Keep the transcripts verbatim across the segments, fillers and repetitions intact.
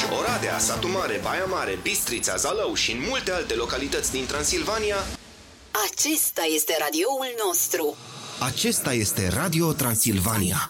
Oradea, Satu Mare, Baia Mare, Bistrița, Zalău și în multe alte localități din Transilvania. Acesta este radioul nostru. Acesta este Radio Transilvania.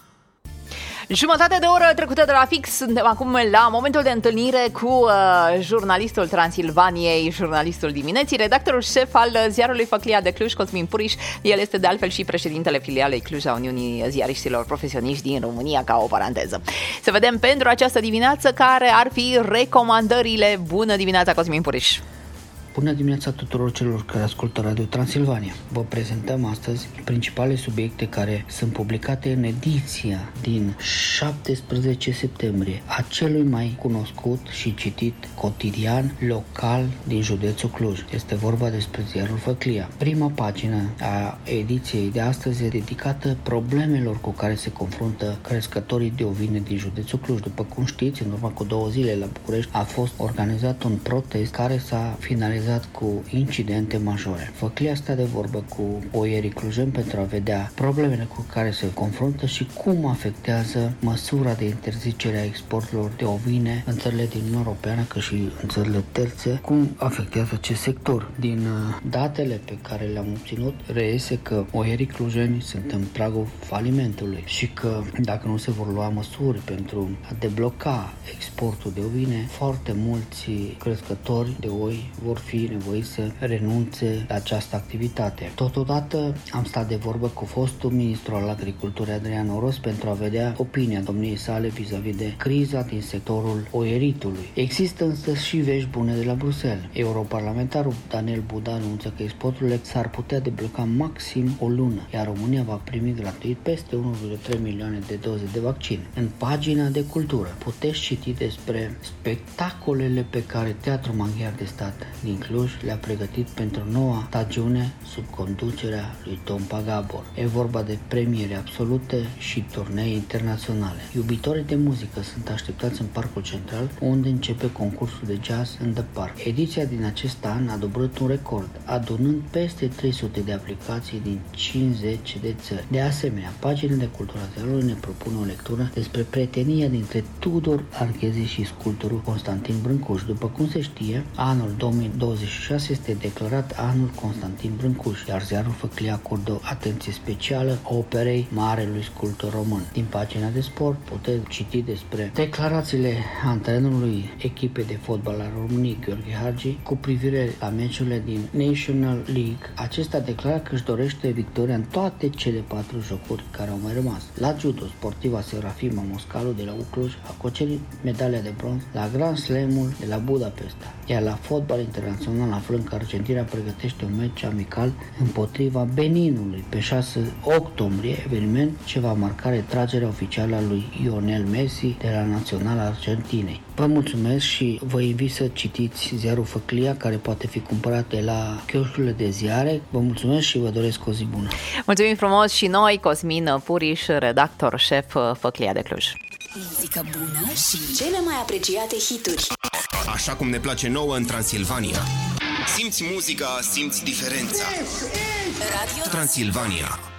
Jumătate de oră trecută de la fix, suntem acum la momentul de întâlnire cu uh, jurnalistul Transilvaniei, jurnalistul dimineții, redactorul șef al ziarului Făclia de Cluj, Cosmin Puriș. El este de altfel și președintele filialei Cluj a Uniunii Ziariștilor Profesioniști din România, ca o paranteză. Să vedem pentru această dimineață care ar fi recomandările. Bună dimineața, Cosmin Puriș! Bună dimineața tuturor celor care ascultă Radio Transilvania. Vă prezentăm astăzi principale subiecte care sunt publicate în ediția din șaptesprezece septembrie a celui mai cunoscut și citit cotidian local din județul Cluj. Este vorba despre ziarul Făclia. Prima pagină a ediției de astăzi e dedicată problemelor cu care se confruntă crescătorii de ovine din județul Cluj. După cum știți, în urmă cu două zile la București a fost organizat un protest care s-a finalizat cu incidente majore. Făclia stă de vorbă cu oierii clujeni pentru a vedea problemele cu care se confruntă și cum afectează măsura de interzicere a exporturilor de ovine în țările din Uniunea Europeană, cât și în țările terțe, cum afectează acest sector. Din datele pe care le-am obținut, reiese că oierii clujeni sunt în pragul falimentului și că dacă nu se vor lua măsuri pentru a debloca exportul de ovine, foarte mulți crescători de oi vor fi nevoiți să renunțe la această activitate. Totodată am stat de vorbă cu fostul ministru al agriculturii Adrian Oros pentru a vedea opinia domniei sale vis-a-vis de criza din sectorul oieritului. Există însă și vești bune de la Bruxelles. Europarlamentarul Daniel Buda anunță că exporturile s-ar putea debloca maxim o lună, iar România va primi gratuit peste unu virgulă trei milioane de doze de vaccin. În pagina de cultură puteți citi despre spectacolele pe care Teatrul Maghiar de Stat din Cluj le-a pregătit pentru noua stagiune sub conducerea lui Tom Pagabor. E vorba de premiere absolute și turnee internaționale. Iubitorii de muzică sunt așteptați în Parcul Central, unde începe concursul de jazz în The Park. Ediția din acest an a dobândut un record, adunând peste trei sute de aplicații din cincizeci de țări. De asemenea, pagina de cultură ziarului ne propune o lectură despre prietenia dintre Tudor Arghezi și sculptorul Constantin Brâncuș. După cum se știe, anul două mii douăzeci și șase este declarat anul Constantin Brâncuș, iar ziarul Făclia acordă o atenție specială operei marelui sculptor român. Din pagina de sport puteți citi despre declarațiile antrenorului echipei de fotbal a României, Gheorghe Hagi, cu privire la meciurile din National League. Acesta declară că își dorește victoria în toate cele patru jocuri care au mai rămas. La judo, sportiva Serafima Moscalu de la Ucluj a cucerit medalia de bronz la Grand Slam-ul de la Budapesta, iar la fotbal internațional aflăm că Argentina pregătește un meci amical împotriva Beninului pe șase octombrie, eveniment ce va marca retragerea oficială a lui Lionel Messi de la Naționala Argentinei. Vă mulțumesc și vă invit să citiți ziarul Făclia, care poate fi cumpărat de la chioșurile de ziare. Vă mulțumesc și vă doresc o zi bună. Mulțumim frumos și noi, Cosmin Puriș, redactor șef Făclia de Cluj. Muzică bună și cele mai apreciate hituri. Așa cum ne place nouă în Transilvania. Simți muzica, simți diferența. Radio Transilvania.